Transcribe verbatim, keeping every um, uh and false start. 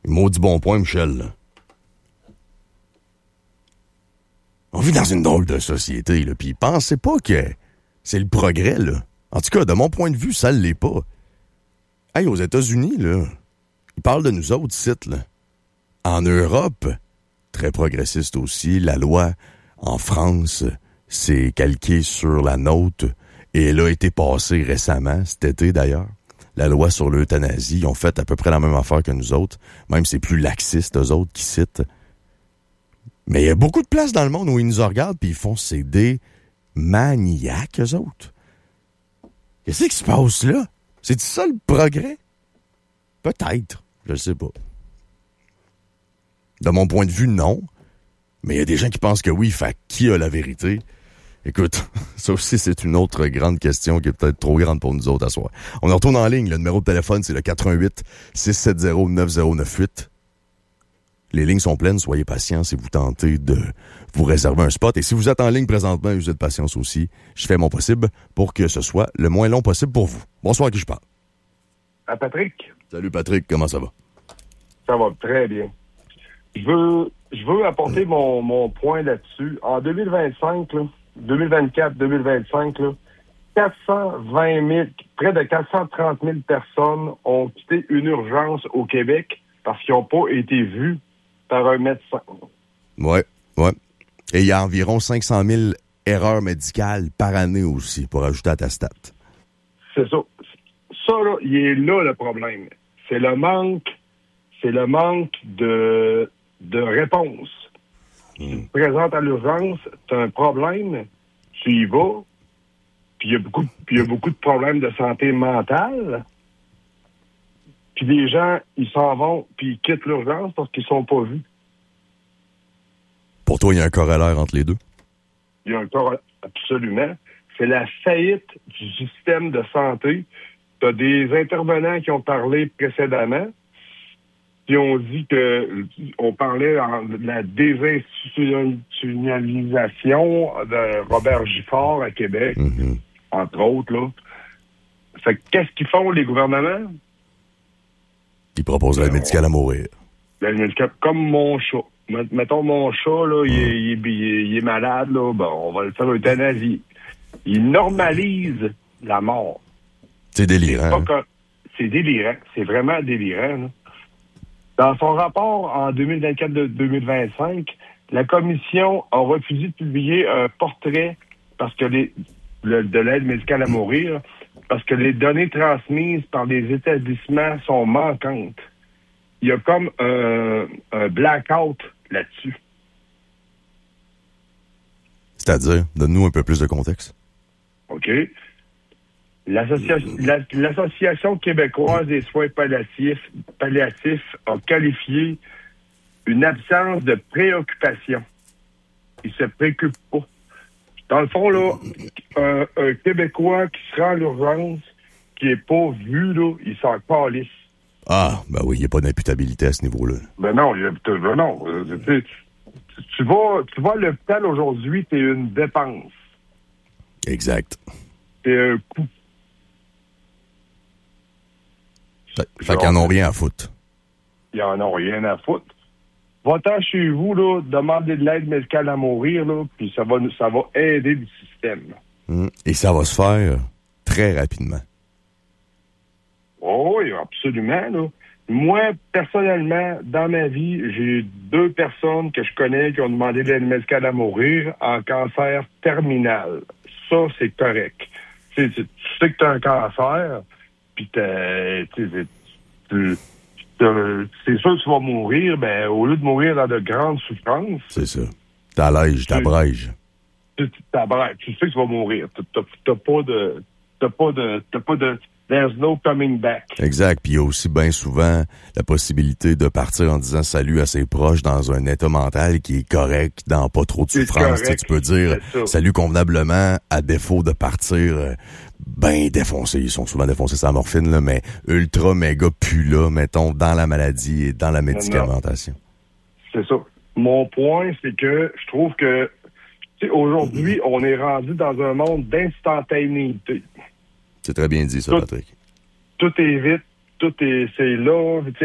Maudit bon point, Michel, là. On vit dans une drôle de société, là, pis pensez pas que c'est le progrès, là. En tout cas, de mon point de vue, ça l'est pas. Hey, aux États-Unis, là, ils parlent de nous autres sites, là. En Europe, très progressiste aussi, la loi en France s'est calquée sur la nôtre et elle a été passée récemment, cet été d'ailleurs. La loi sur l'euthanasie, ils ont fait à peu près la même affaire que nous autres. Même c'est plus laxiste, eux autres, qui citent. Mais il y a beaucoup de places dans le monde où ils nous regardent puis ils font c'est des maniaques, eux autres. Qu'est-ce qui se passe là? C'est ça le progrès? Peut-être, je ne sais pas. De mon point de vue, non. Mais il y a des gens qui pensent que oui, fait qui a la vérité? Écoute, ça aussi, c'est une autre grande question qui est peut-être trop grande pour nous autres à soir. On en retourne en ligne. Le numéro de téléphone, c'est le quatre un huit, six sept zéro, neuf zéro neuf huit. Les lignes sont pleines. Soyez patients si vous tentez de vous réserver un spot. Et si vous êtes en ligne présentement, usez de patience aussi. Je fais mon possible pour que ce soit le moins long possible pour vous. Bonsoir, à qui je parle? À Patrick. Salut, Patrick. Comment ça va? Ça va très bien. Je veux, je veux apporter mon, mon point là-dessus. En deux mille vingt-cinq, là, deux mille vingt-quatre deux mille vingt-cinq, là, quatre cent vingt mille, près de quatre cent trente mille personnes ont quitté une urgence au Québec parce qu'ils n'ont pas été vus par un médecin. Oui, oui. Et il y a environ cinq cent mille erreurs médicales par année aussi, pour ajouter à ta stat. C'est ça. Ça, là, il est là le problème. C'est le manque, c'est le manque de, de réponse. Mmh. Tu te présentes à l'urgence, tu as un problème, tu y vas, puis il y a beaucoup, puis il y a beaucoup de problèmes de santé mentale. Puis les gens, ils s'en vont, puis ils quittent l'urgence parce qu'ils sont pas vus. Pour toi, il y a un corollaire entre les deux? Il y a un corollaire, absolument. C'est la faillite du système de santé. Tu as des intervenants qui ont parlé précédemment, qui ont dit que on parlait de la désinstitutionnalisation de Robert Gifford à Québec, mm-hmm. entre autres, là. Fait que qu'est-ce qu'ils font, les gouvernements? Ils proposent l'aide médicale à mourir. L'aide médicale, comme mon chat. Mettons, mon chat, là, mm. il, est, il, est, il, est, il est malade, là, bon, on va le faire euthanasie. Il normalise la mort. C'est délirant. C'est, que... c'est délirant. C'est vraiment délirant, là. Dans son rapport en deux mille vingt-quatre deux mille vingt-cinq, la Commission a refusé de publier un portrait parce que les, le, de l'aide médicale à mourir, parce que les données transmises par les établissements sont manquantes. Il y a comme un, un blackout là-dessus. C'est-à-dire, donne-nous un peu plus de contexte. OK. L'Associa- la, L'Association québécoise des soins palliatifs, palliatifs a qualifié une absence de préoccupation. Ils se préoccupent pas. Dans le fond, là, un, un Québécois qui se rend à l'urgence, qui est pas vu, là, il s'en calisse. Ah, ben oui, il n'y a pas d'imputabilité à ce niveau-là. Ben non, il y a, ben non. Tu, tu, vas, tu vas à l'hôpital aujourd'hui, c'est une dépense. Exact. C'est un coût. Fait, fait qu'ils n'en ont rien à foutre. Ils en ont rien à foutre. Va-t'en chez vous, là, demandez de l'aide médicale à mourir, là, puis ça va, ça va aider le système. Mmh. Et ça va se faire très rapidement. Oh, oui, absolument, là. Moi, personnellement, dans ma vie, j'ai deux personnes que je connais qui ont demandé de l'aide médicale à mourir en cancer terminal. Ça, c'est correct. Tu sais, tu sais que tu as un cancer, puis t'as, tu sais, tu, c'est sûr que tu vas mourir, ben, au lieu de mourir dans de grandes souffrances... C'est ça. T'allèges, t'abrèges. Tu, tu t'abrèges. Tu sais que tu vas mourir. T'as, t'as pas de... T'as pas de... T'as pas de... There's no coming back. Exact. Puis il y a aussi bien souvent la possibilité de partir en disant salut à ses proches dans un état mental qui est correct, dans pas trop de souffrance. Tu, sais, tu peux dire salut convenablement à défaut de partir euh, bien défoncés. Ils sont souvent défoncés sur la morphine, là, mais ultra méga pu là, mettons, dans la maladie et dans la médicamentation. Non, non. C'est ça. Mon point, c'est que je trouve que tu sais, aujourd'hui, on est rendu dans un monde d'instantanéité. C'est très bien dit, ça, tout, Patrick. Tout est vite, tout est, c'est là.